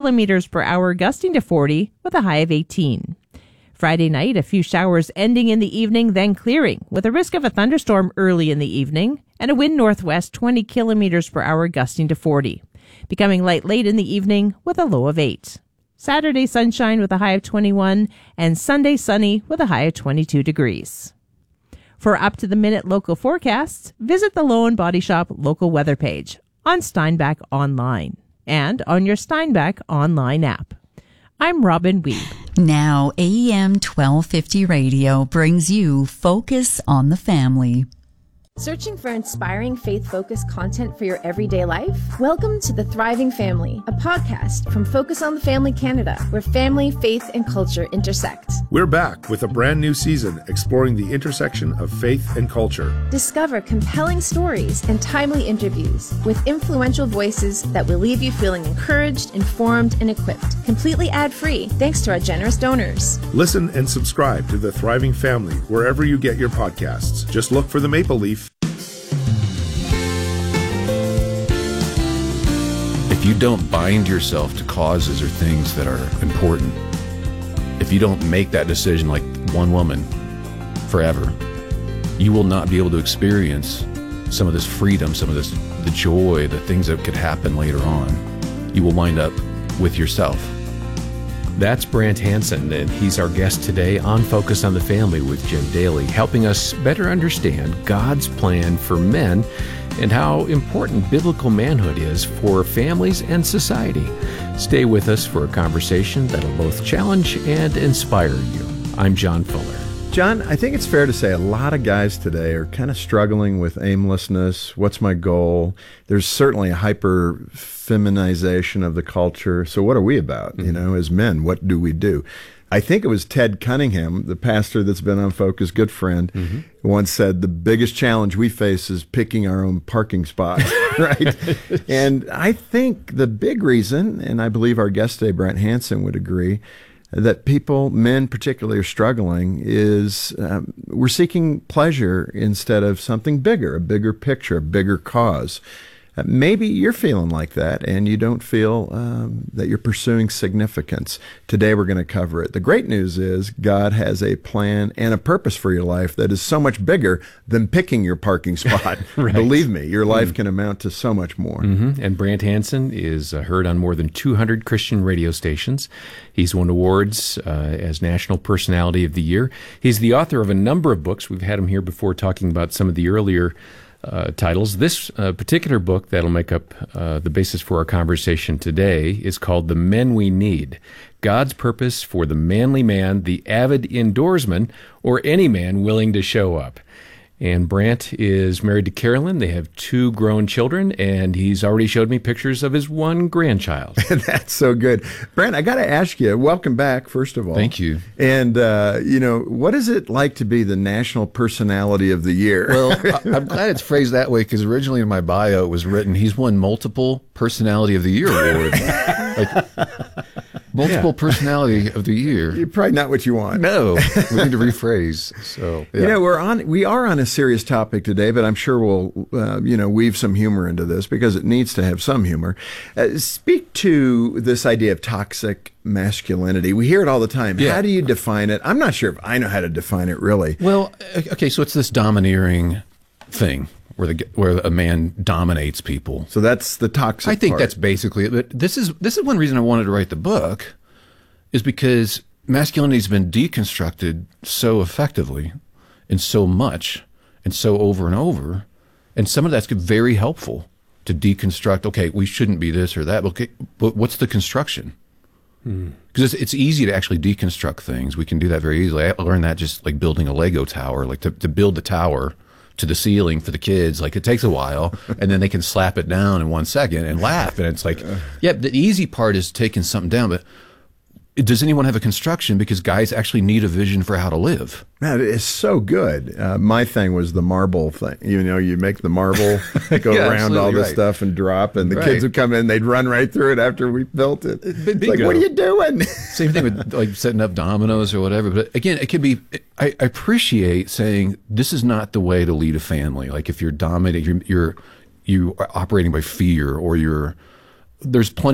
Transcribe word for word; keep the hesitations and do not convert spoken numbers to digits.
kilometers per hour, gusting to forty with a high of eighteen. Friday night, a few showers ending in the evening, then clearing, with a risk of a thunderstorm early in the evening, and a wind northwest twenty kilometers per hour, gusting to forty. Becoming light late in the evening with a low of eight. Saturday, sunshine with a high of twenty-one, and Sunday, sunny with a high of twenty-two degrees. For up-to-the-minute local forecasts, visit the Low and Body Shop local weather page on Steinbach Online and on your Steinbach Online app. I'm Robin Weeb. Now, A M twelve fifty Radio brings you Focus on the Family. Searching for inspiring faith-focused content for your everyday life? Welcome to The Thriving Family, a podcast from Focus on the Family Canada, where family, faith, and culture intersect. We're back with a brand new season exploring the intersection of faith and culture. Discover compelling stories and timely interviews with influential voices that will leave you feeling encouraged, informed, and equipped, completely ad-free, thanks to our generous donors. Listen and subscribe to The Thriving Family wherever you get your podcasts. Just look for the Maple Leaf. If you don't bind yourself to causes or things that are important, if you don't make that decision like one woman forever, you will not be able to experience some of this freedom, some of this, the joy, the things that could happen later on. You will wind up with yourself. That's Brant Hansen, and he's our guest today on Focus on the Family with Jim Daly, helping us better understand God's plan for men and how important biblical manhood is for families and society. Stay with us for a conversation that'll both challenge and inspire you. I'm John Fuller. John, I think it's fair to say a lot of guys today are kind of struggling with aimlessness. What's my goal? There's certainly a hyper feminization of the culture. So what are we about? Mm-hmm. You know, as men, what do we do? I think it was Ted Cunningham, the pastor that's been on Focus, good friend, mm-hmm. once said the biggest challenge we face is picking our own parking spot, right? And I think the big reason, and I believe our guest today, Brant Hansen, would agree, that people, men particularly, are struggling is um, we're seeking pleasure instead of something bigger, a bigger picture, a bigger cause. Uh, maybe you're feeling like that and you don't feel um, that you're pursuing significance. Today we're going to cover it. The great news is God has a plan and a purpose for your life that is so much bigger than picking your parking spot. Right. Believe me, your life mm. can amount to so much more. Mm-hmm. And Brant Hansen is uh, heard on more than two hundred Christian radio stations. He's won awards uh, as National Personality of the Year. He's the author of a number of books. We've had him here before talking about some of the earlier Uh, titles. This uh, particular book that'll make up uh, the basis for our conversation today is called The Men We Need, God's Purpose for the Manly Man, the Avid Indoorsman, or Any Man Willing to Show Up. And Brant is married to Carolyn. They have two grown children, and he's already showed me pictures of his one grandchild. That's so good. Brant, I got to ask you, welcome back, first of all. Thank you. And, uh, you know, what is it like to be the National Personality of the Year? Well, I- I'm glad it's phrased that way, because originally in my bio it was written, he's won multiple Personality of the Year awards. Like, multiple yeah. Personality of the Year. You're probably not what you want. No, we need to rephrase. So, yeah. You know, we're on, we are on a serious topic today, but I'm sure we'll, uh, you know, weave some humor into this because it needs to have some humor. Uh, speak to this idea of toxic masculinity. We hear it all the time. Yeah. How do you define it? I'm not sure if I know how to define it, really. Well, okay, so it's this domineering thing where the where a man dominates people. So that's the toxic I think part. That's basically it. But this is this is one reason I wanted to write the book, is because masculinity has been deconstructed so effectively and so much and so over and over, and some of that's very helpful to deconstruct. Okay, we shouldn't be this or that. Okay, but what's the construction? Because it's, it's easy to actually deconstruct things. We can do that very easily. I learned that just like building a Lego tower, like to, to build the tower to the ceiling for the kids. Like it takes a while, and then they can slap it down in one second and laugh. And it's like, yeah, the easy part is taking something down, but does anyone have a construction? Because guys actually need a vision for how to live. Man, it's so good. Uh, my thing was the marble thing. You know, you make the marble go yeah, around all this right. stuff and drop, and the right. kids would come in, they'd run right through it after we built it. It's like, what are you doing? Same thing with like setting up dominoes or whatever. But again, it could be, I, I appreciate saying this is not the way to lead a family. Like if you're dominating, you're, you're, you are operating by fear, or you're, there's plenty